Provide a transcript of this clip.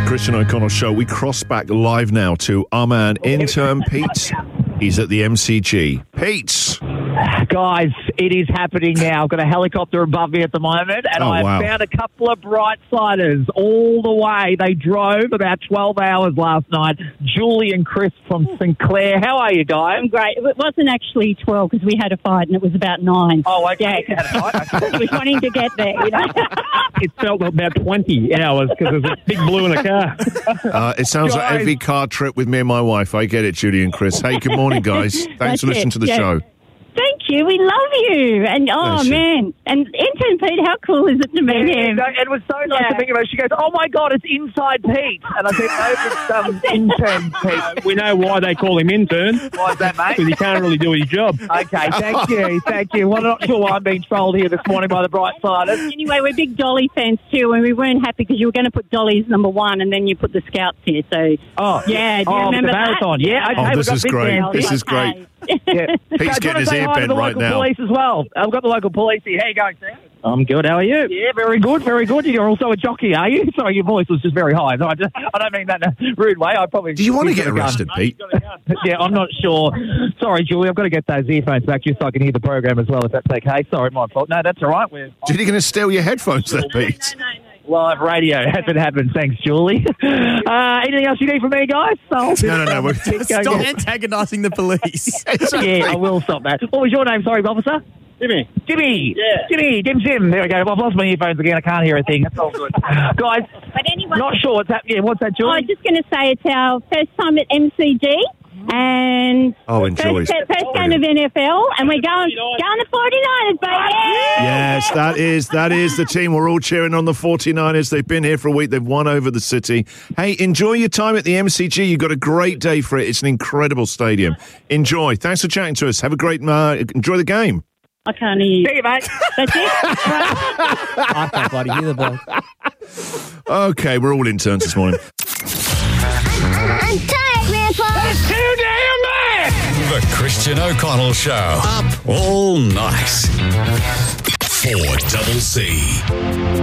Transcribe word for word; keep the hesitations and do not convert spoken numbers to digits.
Christian O'Connell Show. We cross back live now to our man, intern Pete. He's at the M C G. Pete! Guys, it is happening now. I've got a helicopter above me at the moment, and Oh, I've wow. found a couple of Brightsiders all the way. They drove about twelve hours last night. Julie and Chris from Sinclair. How are you, guys? I'm great. It wasn't actually twelve because we had a fight and it was about nine. Oh, okay. Yeah, Had a fight? Okay. he was wanting to get there, you know. It felt about twenty hours because there's a big blue in a car. Uh, it sounds like Guys. every car trip with me and my wife. I get it, Judy and Chris. Hey, good morning, guys. Thanks That's for listening it, to the yeah. show. Thank you. We love you. And, oh, Bless you. man. And intern Pete, how cool is it to meet him? No, it was so nice Yeah. to meet you. She goes, "Oh my God, it's Inside Pete," and I said, "No, it's um, intern Pete." We know why they call him intern. Why is that, mate? Because he can't really do his job. Okay, thank you, thank you. Well, I'm not sure why I'm being trolled here this morning by the Brightsiders. Anyway, we're big Dolly fans too, and we weren't happy because you were going to put Dolly's number one and then you put the Scouts here. So, Oh, yeah, do you oh, remember the that? marathon. Yeah, okay, Oh, we've this got is big great. fans. This is great. Okay. Yeah. Pete's Guys, getting wanna his say ear hi to bent the right local now. police as well. I've got the local police here. How you going, Sam? I'm good. How are you? Yeah, very good, very good. You're also a jockey, are you? Sorry, your voice was just very high. No, I, just, I don't mean that in a rude way. I probably. Do you want to you've get got a gun. arrested, Pete? Yeah, I'm not sure. Sorry, Julie. I've got to get those earphones back just so I can hear the program as well, if that's okay. Sorry, my fault. No, that's all right. We're Judy going to steal your headphones there, Pete? live radio. Hasn't happened. Thanks, Julie. Uh, anything else you need from me, guys? So, No, no, no. We're, Stop antagonising the police. yeah, I will stop that. What was your name? Sorry, officer. Jimmy. Jimmy. Yeah. Jimmy. Jim Jim. There we go. I've lost my earphones again. I can't hear a thing. That's all good. Guys, But anyway, not sure what's happening. Yeah, what's that, I Julie? was just going to say it's our first time at M C G. And Oh, enjoy. first, first game of N F L, and we're going going the forty-niners, baby! Yes, that is that is the team. We're all cheering on the forty-niners. They've been here for a week. They've won over the city. Hey, enjoy your time at the M C G. You've got a great day for it. It's an incredible stadium. Enjoy. Thanks for chatting to us. Have a great uh, enjoy the game. I can't hear you. See you, mate. That's it? I can't bloody hear the ball. Okay, we're all interns this morning. I'm tired, Grandpa. Too damn bad. The Christian O'Connell Show. Up all night. four double C.